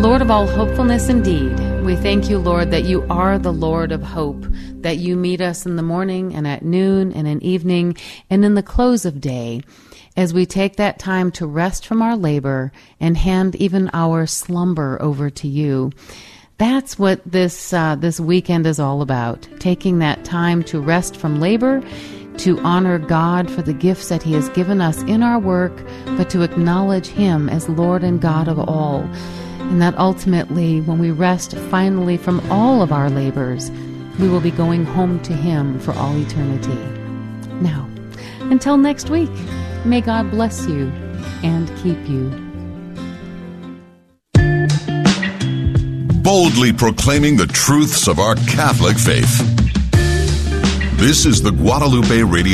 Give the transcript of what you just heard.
Lord of all hopefulness indeed, we thank you, Lord, that you are the Lord of hope, that you meet us in the morning and at noon and in evening and in the close of day, as we take that time to rest from our labor and hand even our slumber over to you. That's what this weekend is all about, taking that time to rest from labor, to honor God for the gifts that he has given us in our work, but to acknowledge him as Lord and God of all. And that ultimately, when we rest finally from all of our labors, we will be going home to him for all eternity. Now, until next week, may God bless you and keep you. Boldly proclaiming the truths of our Catholic faith. This is the Guadalupe Radio